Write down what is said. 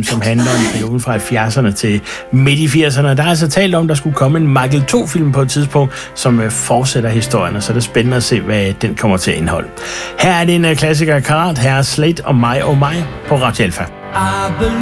som handler om perioden fra 70'erne til midt i 80'erne. Der er altså talt om, at der skulle komme en Michael 2-film på et tidspunkt, som fortsætter historien, så det er spændende at se, hvad den kommer til at indeholde. Her er det en klassiker karat. Her er Slade og mig på Radio Alpha.